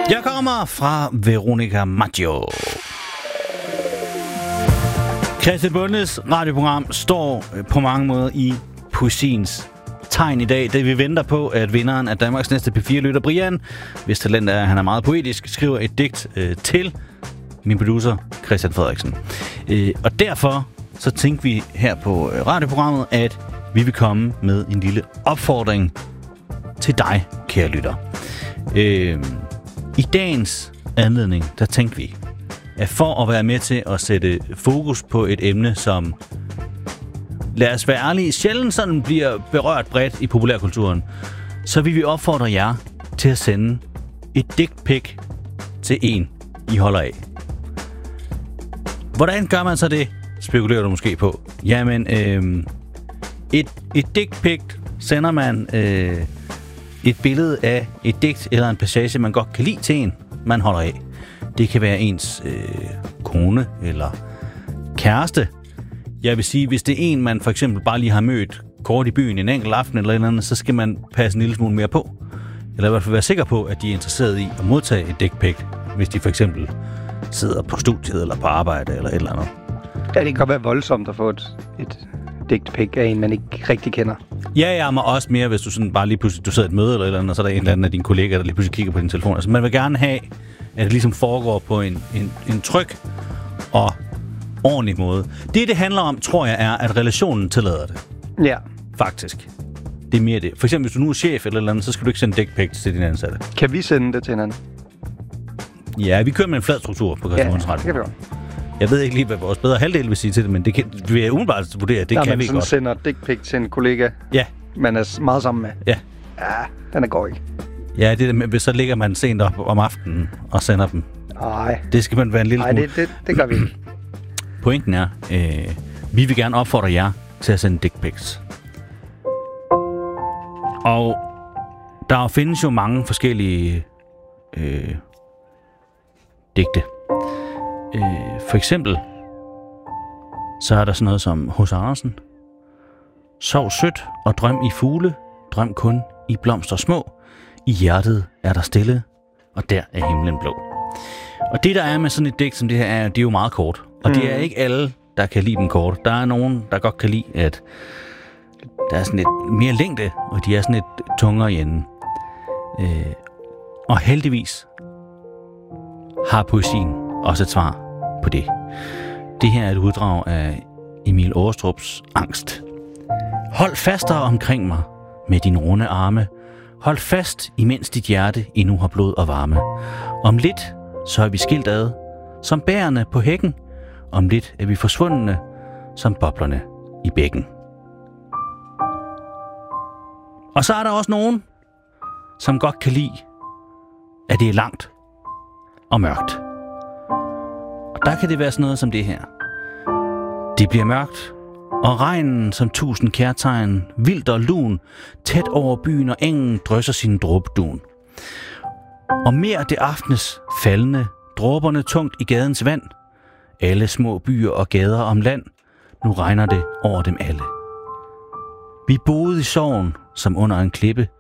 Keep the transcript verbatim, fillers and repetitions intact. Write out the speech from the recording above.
Jeg kommer fra Veronica Maggio. Christian Bondes radioprogram står på mange måder i poesiens tegn i dag, da vi venter på, at vinderen af Danmarks næste P fire lytter, Brian, hvis talent er, at han er meget poetisk, skriver et digt øh, til min producer, Christian Frederiksen. Øh, og derfor så tænkte vi her på øh, radioprogrammet, at vi vil komme med en lille opfordring til dig, kære lytter. Øh, I dagens anledning, der tænkte vi, at for at være med til at sætte fokus på et emne, som, lad os være ærlige, sjældent sådan bliver berørt bredt i populærkulturen, så vil vi opfordre jer til at sende et dick pic til en, I holder af. Hvordan gør man så det, spekulerer du måske på? Jamen, øh, et, et dick pic sender man øh, et billede af et digt eller en passage, man godt kan lide til en, man holder af. Det kan være ens øh, kone eller kæreste. Jeg vil sige, hvis det er en, man for eksempel bare lige har mødt kort i byen en enkelt aften eller et eller andet, så skal man passe en lille smule mere på. Eller i hvert fald være sikker på, at de er interesseret i at modtage et dick pic, hvis de for eksempel sidder på studiet eller på arbejde eller et eller andet. Ja, det kan godt være voldsomt at få et, et dick pic af en, man ikke rigtig kender. Ja, jeg må også mere, hvis du sådan bare lige pludselig, du sidder i et møde eller et eller andet, og så er der en eller anden af dine kollegaer, der lige pludselig kigger på din telefon. Altså man vil gerne have, at det ligesom foregår på en, en, en tryg og ordentlig måde. Det, det handler om, tror jeg, er, at relationen tillader det. Ja. Faktisk. Det er mere det. For eksempel, hvis du nu er chef eller eller andet, så skal du ikke sende dick pics til dine ansatte. Kan vi sende det til hinanden? Ja, vi kører med en flad struktur på Christian Bondes Radio. Ja, det kan vi jo. Jeg ved ikke lige, hvad vores bedre halvdel vil sige til det, men det kan, vi er umiddelbart vurdere, at det ja, kan vi godt. Når man sender dick pic til en kollega, ja. man er meget sammen med. Ja. Ja, den er god ikke. Ja, det der med, så ligger man sent op om aftenen og sender dem. Nej. Det skal man være en lille smule. Nej, det, det, det gør vi ikke. Pointen er, øh, vi vil gerne opfordre jer til at sende dick pics. Og der findes jo mange forskellige øh, digte. Øh, for eksempel, så er der sådan noget som H C Andersen. Sov sødt og drøm i fugle, drøm kun i blomster små. I hjertet er der stille, og der er himlen blå. Og det, der er med sådan et digt som det her, er, det er jo meget kort. Og mm. det er ikke alle, der kan lide dem kort. Der er nogen, der godt kan lide, at der er sådan lidt mere længde, og de er sådan lidt tungere i enden. Øh, og heldigvis har poesien også et svar på det. Det her er et uddrag af Emil Aarestrups Angst. Hold fastere omkring mig med dine runde arme. Hold fast, imens dit hjerte endnu har blod og varme. Om lidt, så er vi skilt ad, som bærerne på hækken. Om lidt er vi forsvundne, som boblerne i bækken. Og så er der også nogen, som godt kan lide, at det er langt og mørkt. Og der kan det være sådan noget som det her. Det bliver mørkt, og regnen som tusind kærtegn, vildt og lun, tæt over byen og engen drysser sin dråbedun. Og mere det aftenes faldende, dråberne tungt i gadens vand. Alle små byer og gader om land, nu regner det over dem alle. Vi boede i sorgen, som under en klippe,